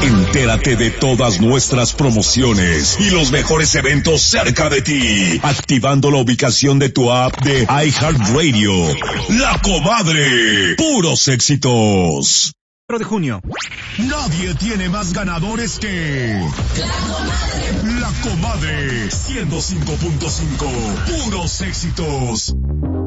Entérate de todas nuestras promociones y los mejores eventos cerca de ti, activando la ubicación de tu app de iHeartRadio. La Comadre, puros éxitos. De junio. Nadie tiene más ganadores que La Comadre 105.5, puros éxitos.